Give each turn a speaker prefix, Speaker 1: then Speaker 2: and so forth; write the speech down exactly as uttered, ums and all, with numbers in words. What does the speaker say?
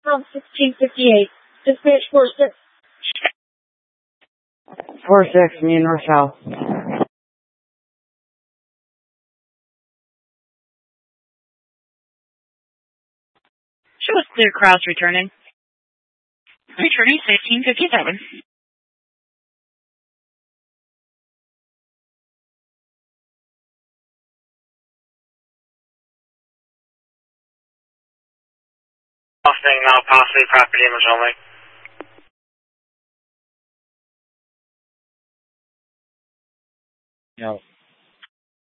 Speaker 1: From sixteen fifty-eight. Dispatch four six.
Speaker 2: four six, me and Rochelle.
Speaker 3: Show us clear cross returning. Returning sixteen fifty-seven.
Speaker 4: Mustang now, possibly property image only.
Speaker 5: No.